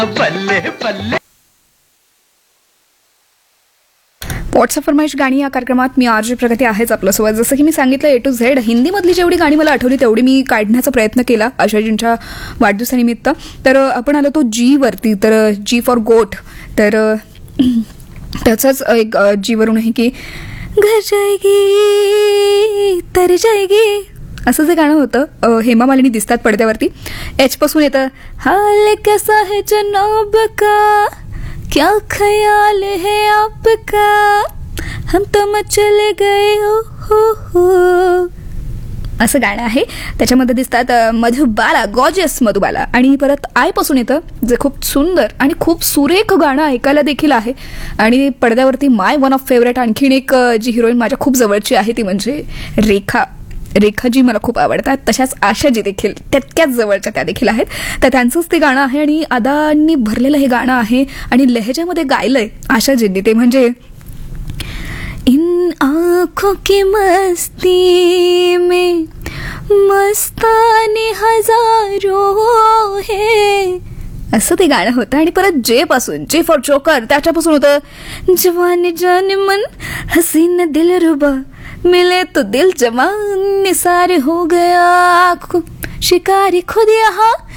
बल्ले बल्ले. व्हॉट्सअप फरमाईश गाणी या कार्यक्रमात मी आर जे प्रगती आहेच आपल्यासोबत. जसं की मी सांगितलं A to Z हिंदीमधली जेवढी गाणी मला आठवली तेवढी मी काढण्याचा प्रयत्न केला आशाजींच्या वाढदिवसानिमित्त. तर आपण आलो तो जी वरती. तर जी फॉर गोट. तर त्याचंच एक जीवरून आहे की घर जाएगी तर जाएगी असं जे गाणं होतं. हेमा मालिनी दिसतात पडद्यावरती. H पासून येतं हाल कैसा है जनाब का क्या ख्याल है आपका हम तो मचले गए हो असं गाणं आहे. त्याच्यामध्ये दिसतात मधुबाला, गॉर्जियस मधुबाला. आणि परत आय पासून येतं जे खूप सुंदर आणि खूप सुरेख गाणं ऐकायला देखील आहे. आणि पडद्यावरती माय वन ऑफ फेवरेट आणखीन एक जी हिरोईन माझ्या खूप जवळची आहे ती म्हणजे रेखाजी मला खूप आवडतात. तशाच आशाजी देखील तितक्याच जवळच्या त्या देखील आहेत. तर त्यांचंच ते गाणं आहे आणि अदांनी भरलेलं हे गाणं आहे आणि लहेजामध्ये गायलंय आशाजींनी. ते म्हणजे इन आँखों की मस्ती में मस्ताने हजारों है असं ते गाणं होतं. आणि परत जे पासून जे फॉर जोकर त्याच्यापासून होतं जवानी जान मन हसीन दिल रुबा मिले तो दिल जवान निसार हो गया शिकारी खुद यहाँ